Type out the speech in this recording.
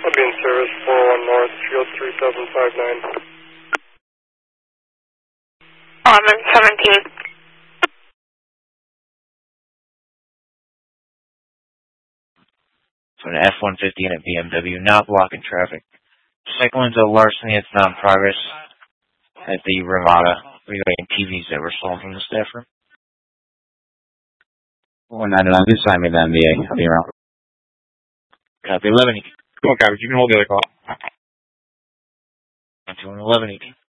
I'll be in service 401 North, Field 3759. 1117. So an F-150 and a BMW, not blocking traffic. Second one's a larceny that's not in progress at the Ramada regarding TVs that were stolen from the staff room. 499, just sign me the MVA. I'll be around. Copy 11. Come on, Copy. You can hold the other call. 11.